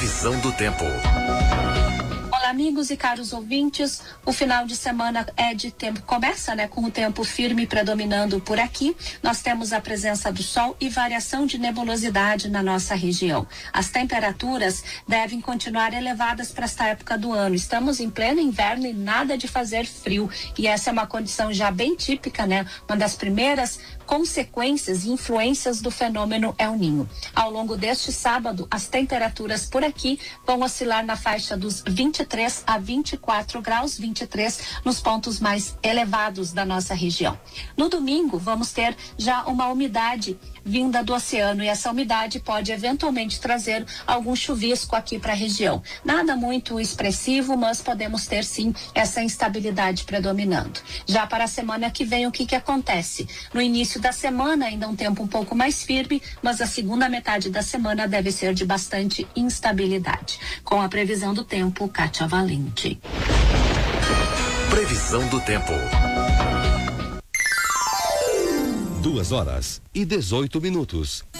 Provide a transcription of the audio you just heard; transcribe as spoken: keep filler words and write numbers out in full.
Previsão do tempo. Olá, amigos e caros ouvintes. O final de semana é de tempo, começa, né, com o tempo firme predominando por aqui. Nós temos a presença do sol e variação de nebulosidade na nossa região. As temperaturas devem continuar elevadas para esta época do ano. Estamos em pleno inverno e nada de fazer frio. E essa é uma condição já bem típica, né? Uma das primeiras consequências e influências do fenômeno El Ninho. Ao longo deste sábado, as temperaturas por aqui vão oscilar na faixa dos vinte e três a vinte e quatro graus, vinte e três nos pontos mais elevados da nossa região. No domingo, vamos ter já uma umidade vinda do oceano e essa umidade pode eventualmente trazer algum chuvisco aqui para a região. Nada muito expressivo, mas podemos ter sim essa instabilidade predominando. Já para a semana que vem, o que que acontece? No início da semana, ainda um tempo um pouco mais firme, mas a segunda metade da semana deve ser de bastante instabilidade. Com a previsão do tempo, Kátia Valente. Previsão do tempo. Duas horas e dezoito minutos.